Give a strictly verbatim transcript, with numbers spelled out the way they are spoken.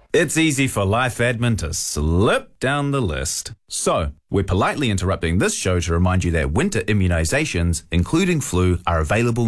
It's easy for Life Admin to slip down the list. So, we're politely interrupting this show to remind you that winter immunisations, including flu, are available